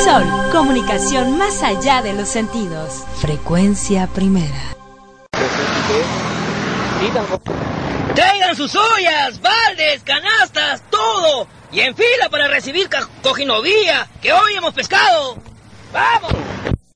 Sol, comunicación más allá de los sentidos. Frecuencia primera. Traigan sus ollas, baldes, canastas, todo. Y en fila para recibir cojinovía, que hoy hemos pescado. ¡Vamos!